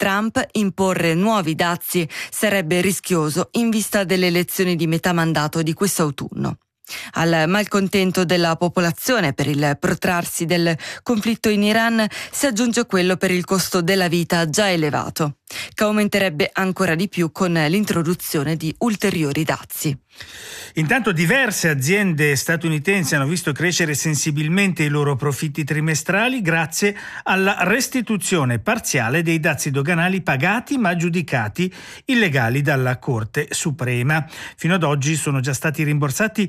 Trump, imporre nuovi dazi sarebbe rischioso in vista delle elezioni di metà mandato di questo autunno. Al malcontento della popolazione per il protrarsi del conflitto in Iran si aggiunge quello per il costo della vita già elevato, che aumenterebbe ancora di più con l'introduzione di ulteriori dazi. Intanto diverse aziende statunitensi hanno visto crescere sensibilmente i loro profitti trimestrali grazie alla restituzione parziale dei dazi doganali pagati ma giudicati illegali dalla Corte Suprema. Fino ad oggi sono già stati rimborsati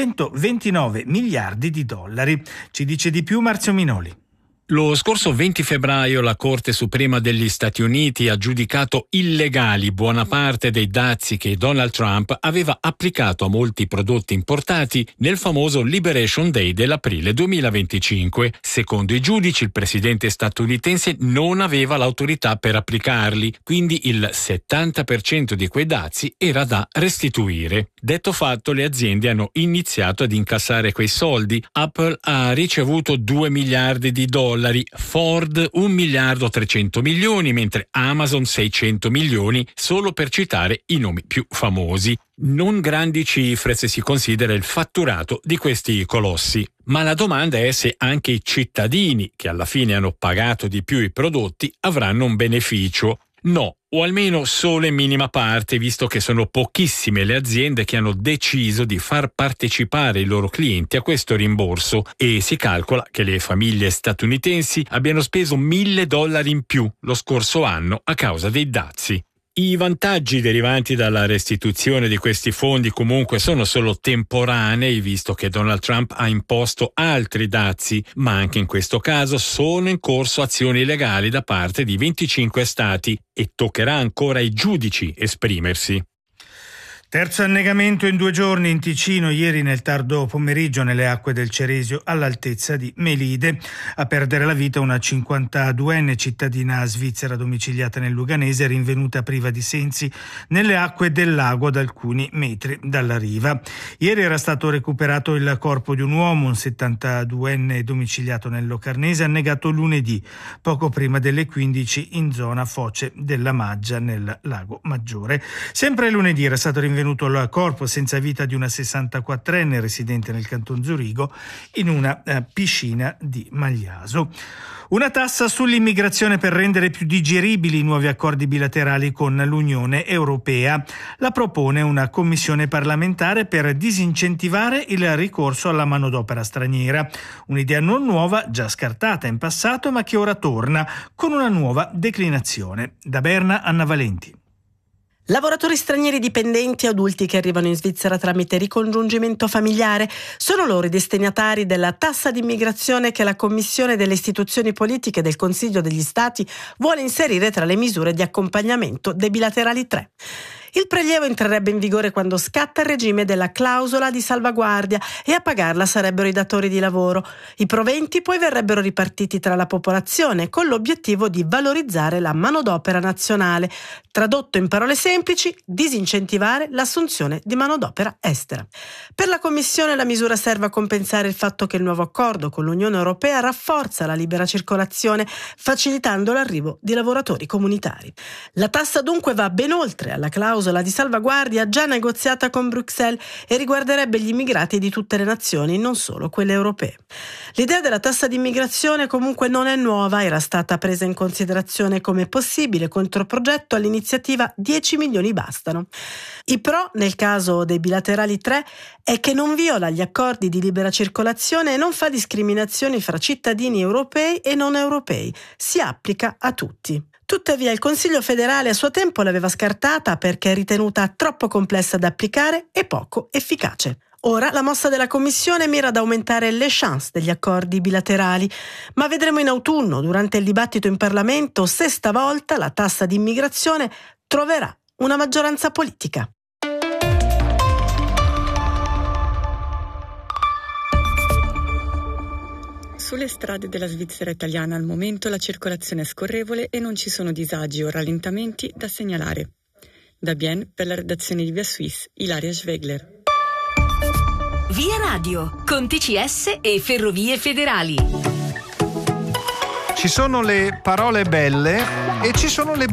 129 miliardi di dollari. Ci dice di più Marzio Minoli. Lo scorso 20 febbraio la Corte Suprema degli Stati Uniti ha giudicato illegali buona parte dei dazi che Donald Trump aveva applicato a molti prodotti importati nel famoso Liberation Day dell'aprile 2025. Secondo i giudici, il presidente statunitense non aveva l'autorità per applicarli, quindi il 70% di quei dazi era da restituire. Detto fatto, le aziende hanno iniziato ad incassare quei soldi. Apple ha ricevuto 2 miliardi di dollari, Ford 1 miliardo 300 milioni, mentre Amazon 600 milioni, solo per citare i nomi più famosi. Non grandi cifre se si considera il fatturato di questi colossi. Ma la domanda è se anche i cittadini, che alla fine hanno pagato di più i prodotti, avranno un beneficio. No, o almeno solo in minima parte, visto che sono pochissime le aziende che hanno deciso di far partecipare i loro clienti a questo rimborso, e si calcola che le famiglie statunitensi abbiano speso $1.000 in più lo scorso anno a causa dei dazi. I vantaggi derivanti dalla restituzione di questi fondi comunque sono solo temporanei, visto che Donald Trump ha imposto altri dazi, ma anche in questo caso sono in corso azioni legali da parte di 25 stati e toccherà ancora ai giudici esprimersi. Terzo annegamento in 2 giorni in Ticino, ieri nel tardo pomeriggio nelle acque del Ceresio all'altezza di Melide. A perdere la vita una 52enne cittadina svizzera domiciliata nel Luganese, rinvenuta priva di sensi nelle acque del lago ad alcuni metri dalla riva. Ieri era stato recuperato il corpo di un uomo, un 72enne domiciliato nel Locarnese, annegato lunedì, poco prima delle 15 in zona Foce della Maggia nel lago Maggiore. Sempre lunedì era stato rinvenuto il corpo senza vita di una 64enne residente nel canton Zurigo in una piscina di Magliaso. Una tassa sull'immigrazione per rendere più digeribili i nuovi accordi bilaterali con l'Unione Europea. La propone una commissione parlamentare per disincentivare il ricorso alla manodopera straniera. Un'idea non nuova, già scartata in passato, ma che ora torna con una nuova declinazione. Da Berna, Anna Valenti. Lavoratori stranieri dipendenti adulti che arrivano in Svizzera tramite ricongiungimento familiare sono loro i destinatari della tassa di immigrazione che la Commissione delle istituzioni politiche del Consiglio degli Stati vuole inserire tra le misure di accompagnamento dei bilaterali 3. Il prelievo entrerebbe in vigore quando scatta il regime della clausola di salvaguardia e a pagarla sarebbero i datori di lavoro. I proventi poi verrebbero ripartiti tra la popolazione con l'obiettivo di valorizzare la manodopera nazionale. Tradotto in parole semplici, disincentivare l'assunzione di manodopera estera. Per la Commissione la misura serve a compensare il fatto che il nuovo accordo con l'Unione Europea rafforza la libera circolazione, facilitando l'arrivo di lavoratori comunitari. La tassa dunque va ben oltre alla clausola di salvaguardia già negoziata con Bruxelles e riguarderebbe gli immigrati di tutte le nazioni, non solo quelle europee. L'idea della tassa di immigrazione comunque non è nuova, era stata presa in considerazione come possibile controprogetto all'iniziativa 10 milioni bastano. I pro, nel caso dei bilaterali 3, è che non viola gli accordi di libera circolazione e non fa discriminazioni fra cittadini europei e non europei, si applica a tutti. Tuttavia il Consiglio federale a suo tempo l'aveva scartata perché è ritenuta troppo complessa da applicare e poco efficace. Ora la mossa della Commissione mira ad aumentare le chance degli accordi bilaterali, ma vedremo in autunno, durante il dibattito in Parlamento, se stavolta la tassa di immigrazione troverà una maggioranza politica. Sulle strade della Svizzera italiana al momento la circolazione è scorrevole e non ci sono disagi o rallentamenti da segnalare. Da Bienne, per la redazione di Via Suisse, Ilaria Schwegler. Via Radio, con TCS e Ferrovie Federali. Ci sono le parole belle e ci sono le